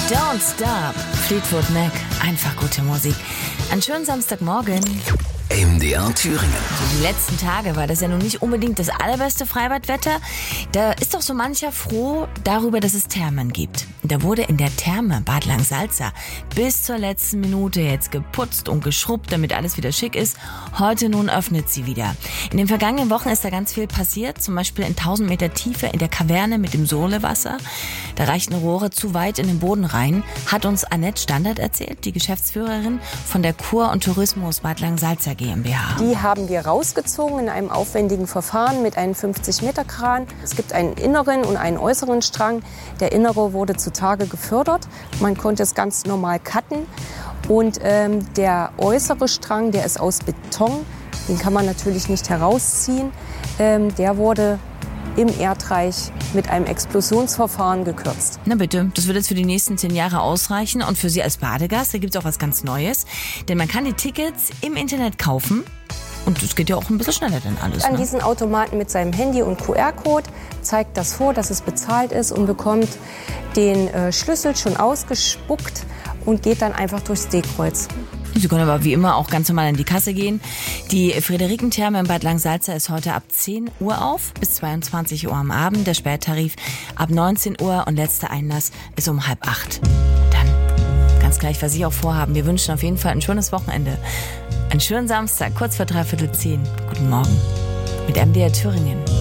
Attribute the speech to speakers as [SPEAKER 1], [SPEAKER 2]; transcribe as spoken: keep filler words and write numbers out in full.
[SPEAKER 1] Don't Stop, Fleetwood Mac, einfach gute Musik. Einen schönen Samstagmorgen.
[SPEAKER 2] M D R Thüringen.
[SPEAKER 1] Die letzten Tage war das ja nun nicht unbedingt das allerbeste Freibadwetter. Da ist doch so mancher froh darüber, dass es Thermen gibt. Da wurde in der Therme Bad Langsalza bis zur letzten Minute jetzt geputzt und geschrubbt, damit alles wieder schick ist. Heute nun öffnet sie wieder. In den vergangenen Wochen ist da ganz viel passiert, zum Beispiel in tausend Meter Tiefe in der Kaverne mit dem Solewasser. Da reichten Rohre zu weit in den Boden rein, hat uns Annette Standert erzählt, die Geschäftsführerin von der Kur und Tourismus Bad Langsalza GmbH.
[SPEAKER 3] Die haben wir rausgezogen in einem aufwendigen Verfahren mit einem fünfzig Meter Kran. Es gibt einen inneren und einen äußeren Strang. Der innere wurde zutage gefördert. Man konnte es ganz normal cutten. Und ähm, der äußere Strang, der ist aus Beton. Den kann man natürlich nicht herausziehen. Ähm, der wurde im Erdreich mit einem Explosionsverfahren gekürzt.
[SPEAKER 1] Na bitte, das wird jetzt für die nächsten zehn Jahre ausreichen. Und für Sie als Badegast, da gibt es auch was ganz Neues. Denn man kann die Tickets im Internet kaufen. Und es geht ja auch ein bisschen schneller denn alles.
[SPEAKER 3] An
[SPEAKER 1] ne?
[SPEAKER 3] diesen Automaten mit seinem Handy und Q R-Code zeigt das vor, dass es bezahlt ist und bekommt den äh, Schlüssel schon ausgespuckt und geht dann einfach durchs Stehkreuz.
[SPEAKER 1] Sie können aber wie immer auch ganz normal in die Kasse gehen. Die Friederikentherme in Bad Langsalza ist heute ab zehn Uhr auf bis zweiundzwanzig Uhr am Abend. Der Spättarif ab neunzehn Uhr und letzter Einlass ist um halb acht. Dann ganz gleich, was Sie auch vorhaben. Wir wünschen auf jeden Fall ein schönes Wochenende. Einen schönen Samstag, kurz vor dreiviertel zehn. Guten Morgen mit M D R Thüringen.